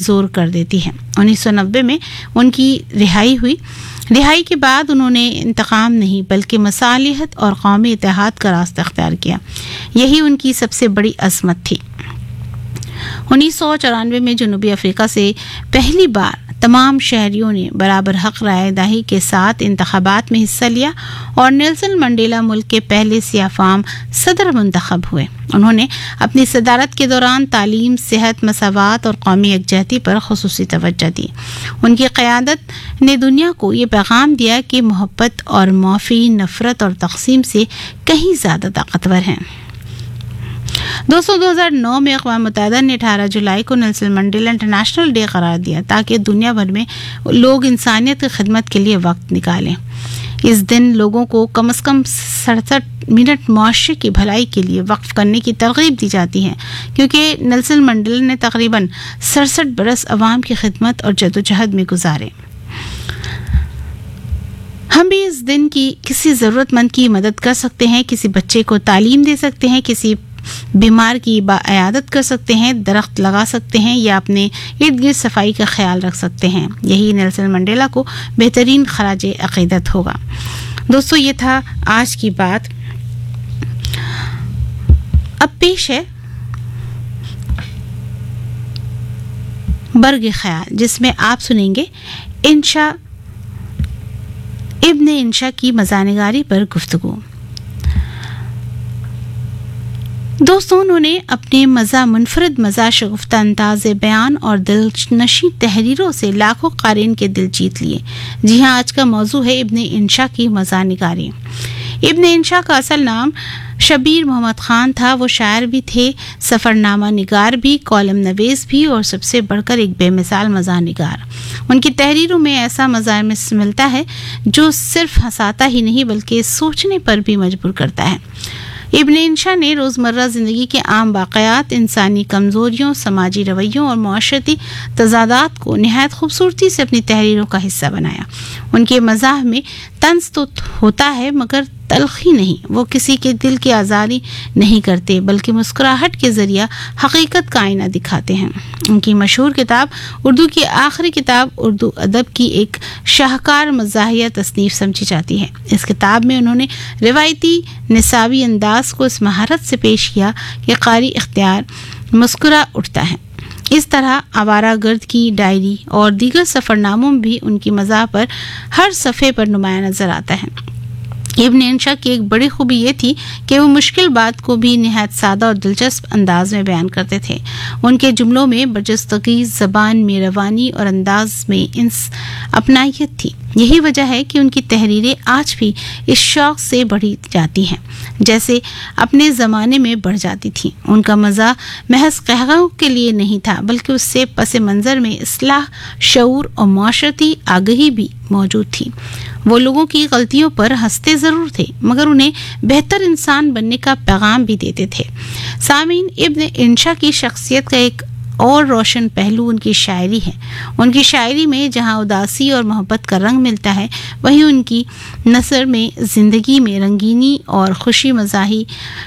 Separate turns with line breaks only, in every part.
کمزور کر دیتی ہے۔ 1990 میں ان کی رہائی کے بعد انہوں نے انتقام نہیں بلکہ مصالحت اور قومی اتحاد کا راستہ اختیار کیا۔ یہی ان کی سب سے بڑی عظمت تھی۔ 1994 میں جنوبی افریقہ سے پہلی بار تمام شہریوں نے برابر حق رائے دہی کے ساتھ انتخابات میں حصہ لیا اور نیلسن منڈیلا ملک کے پہلے سیاہ فام صدر منتخب ہوئے۔ انہوں نے اپنی صدارت کے دوران تعلیم، صحت، مساوات اور قومی یکجہتی پر خصوصی توجہ دی۔ ان کی قیادت نے دنیا کو یہ پیغام دیا کہ محبت اور معافی نفرت اور تقسیم سے کہیں زیادہ طاقتور ہیں۔ 2009 میں اقوام متحدہ نے 18 جولائی کو نیلسن منڈیلا انٹرنیشنل ڈے قرار دیا تاکہ دنیا بھر میں لوگ انسانیت کی خدمت کے لیے وقت نکالیں۔ اس دن لوگوں کو کم از کم 67 منٹ معاشرے کی بھلائی کے لیے وقف کرنے کی ترغیب دی جاتی ہے، کیونکہ نیلسن منڈیلا نے تقریباً 67 برس عوام کی خدمت اور جدوجہد میں گزارے۔ ہم بھی اس دن کی کسی ضرورت مند کی مدد کر سکتے ہیں، کسی بچے کو تعلیم دے سکتے ہیں، کسی بیمار کی عیادت کر سکتے ہیں، درخت لگا سکتے ہیں یا اپنے ارد گرد صفائی کا خیال رکھ سکتے ہیں۔ یہی نیلسن منڈیلا کو بہترین خراج عقیدت ہوگا۔ دوستو، یہ تھا آج کی بات۔ اب پیش ہے برگ خیال، جس میں آپ سنیں گے ابن انشا کی مزاحنگاری پر گفتگو۔ دوستوں، انہوں نے اپنے منفرد مزاح شگفتہ انداز بیان اور دلنشین تحریروں سے لاکھوں قارئین کے دل جیت لیے۔ جی ہاں، آج کا موضوع ہے ابن انشا کی مزاحنگاری۔ ابن انشا کا اصل نام شبیر محمد خان تھا۔ وہ شاعر بھی تھے، سفر نامہ نگار بھی، کالم نویس بھی اور سب سے بڑھ کر ایک بے مثال مزاح نگار۔ ان کی تحریروں میں ایسا مزاح ملتا ہے جو صرف ہنساتا ہی نہیں بلکہ سوچنے پر بھی مجبور کرتا ہے۔ ابن انشا نے روزمرہ زندگی کے عام واقعات، انسانی کمزوریوں، سماجی رویوں اور معاشرتی تضادات کو نہایت خوبصورتی سے اپنی تحریروں کا حصہ بنایا۔ ان کے مزاح میں طنز تو ہوتا ہے مگر تلخی نہیں۔ وہ کسی کے دل کی آزاری نہیں کرتے بلکہ مسکراہٹ کے ذریعہ حقیقت کا آئینہ دکھاتے ہیں۔ ان کی مشہور کتاب، اردو کی آخری کتاب، اردو ادب کی ایک شاہکار مزاحیہ تصنیف سمجھی جاتی ہے۔ اس کتاب میں انہوں نے روایتی نصابی انداز کو اس مہارت سے پیش کیا کہ قاری اختیار مسکرا اٹھتا ہے۔ اس طرح آوارہ گرد کی ڈائری اور دیگر سفر ناموں میں بھی ان کی مزاح پر ہر صفحے پر نمایاں نظر آتا ہے۔ ابن انشا کی ایک بڑی خوبی یہ تھی کہ وہ مشکل بات کو بھی نہایت سادہ اور دلچسپ انداز میں بیان کرتے تھے۔ ان کے جملوں میں برجستگی، زبان میں روانی اور انداز میں اپنائیت تھی۔ یہی وجہ ہے کہ ان کی تحریریں آج بھی اس شوق سے بڑھی جاتی ہیں جیسے اپنے زمانے میں بڑھ جاتی تھیں۔ ان کا مزاح محض قہقہوں کے لیے نہیں تھا بلکہ اس سے پس منظر میں اصلاح، شعور اور معاشرتی آگہی بھی موجود تھی۔ وہ لوگوں کی غلطیوں پر ہنستے ضرور تھے مگر انہیں بہتر انسان بننے کا پیغام بھی دیتے تھے۔ سامعین، ابن انشا کی شخصیت کا ایک اور روشن پہلو ان کی شاعری ہے۔ ان کی شاعری میں جہاں اداسی اور محبت کا رنگ ملتا ہے، وہیں ان کی نثر میں زندگی میں رنگینی اور خوشی مزاحی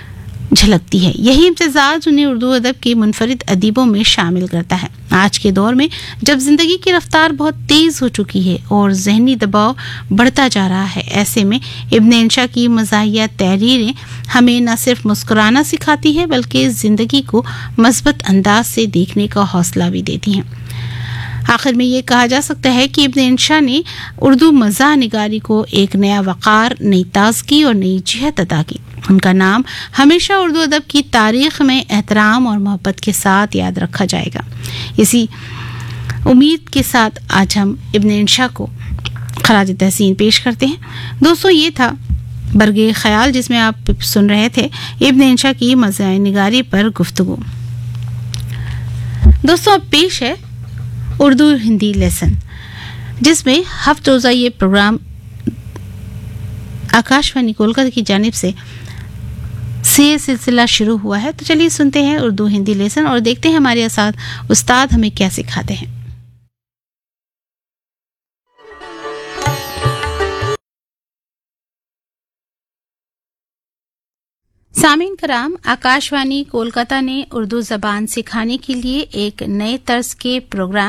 جھلکتی ہے۔ یہی امتزاج انہیں اردو ادب کے منفرد ادیبوں میں شامل کرتا ہے۔ آج کے دور میں جب زندگی کی رفتار بہت تیز ہو چکی ہے اور ذہنی دباؤ بڑھتا جا رہا ہے، ایسے میں ابن انشا کی مزاحیہ تحریریں ہمیں نہ صرف مسکرانا سکھاتی ہے بلکہ زندگی کو مثبت انداز سے دیکھنے کا حوصلہ بھی دیتی ہیں۔ آخر میں یہ کہا جا سکتا ہے کہ ابن انشا نے اردو مزاح نگاری کو ایک نیا وقار، نئی تازگی اور نئی جہت عطا کی۔ ان کا نام ہمیشہ اردو ادب کی تاریخ میں احترام اور محبت کے ساتھ یاد رکھا جائے گا۔ اسی امید کے ساتھ آج ہم ابن انشا کو خراج تحسین پیش کرتے ہیں۔ دوستو، یہ تھا برگ خیال جس میں آپ سن رہے تھے ابن انشا کی مزاح نگاری پر گفتگو۔ دوستو، اب پیش ہے اردو ہندی لیسن، جس میں ہفت روزہ یہ پروگرام آکاش وانی کولکاتہ کی جانب سے سلسلہ شروع ہوا ہے۔ تو چلیے سنتے ہیں اردو ہندی لیسن اور دیکھتے ہیں ہمارے استاد ہمیں کیا سکھاتے ہیں۔ سامعین کرام، آکاش وانی کولکاتہ نے اردو زبان سکھانے کے لیے ایک نئے طرز کے پروگرام